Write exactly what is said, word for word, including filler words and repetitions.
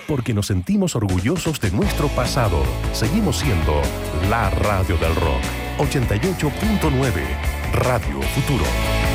porque nos sentimos orgullosos de nuestro pasado. Seguimos siendo la radio del rock. ochenta y ocho punto nueve Radio Futuro.